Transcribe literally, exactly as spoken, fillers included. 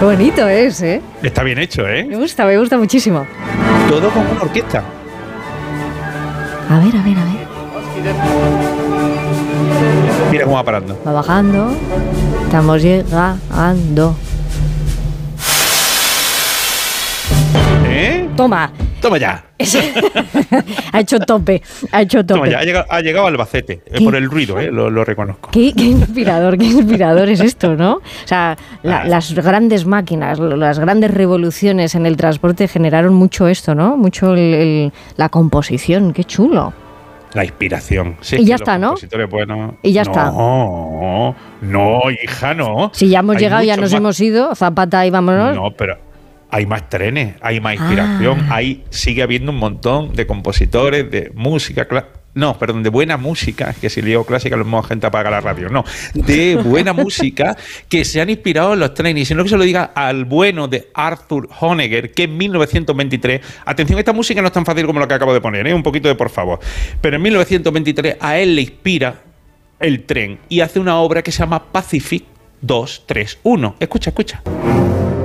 Qué bonito es, ¿eh? Está bien hecho, ¿eh? Me gusta, me gusta muchísimo. Todo con una orquesta. A ver, a ver, a ver. Mira cómo va parando. Va bajando. Estamos llegando. ¿Eh? Toma. Toma ya. Ha hecho tope. Ha hecho tope. Toma ya. Ha llegado, ha llegado a Albacete. Eh, por el ruido, ¿eh? Lo, lo reconozco. Qué, qué inspirador, qué inspirador es esto, ¿no? O sea, la, las grandes máquinas, las grandes revoluciones en el transporte generaron mucho esto, ¿no? Mucho el, el, la composición. Qué chulo. La inspiración. Sí, y ya está, ¿no? Bueno, y ya no, está. No, no, hija, no. Si ya hemos hay llegado, ya nos más... hemos ido, Zapata y vámonos. No, pero hay más trenes, hay más inspiración, ah. hay, sigue habiendo un montón de compositores, de música, no, perdón, de buena música, que si digo clásica lo mismo gente apaga la radio, no, de buena música que se han inspirado en los trenes. Y si no, que se lo diga al bueno de Arthur Honegger, que en mil novecientos veintitrés, atención, esta música no es tan fácil como lo que acabo de poner, ¿eh? Un poquito de por favor, pero en mil novecientos veintitrés a él le inspira el tren y hace una obra que se llama Pacific dos tres uno. Escucha, escucha.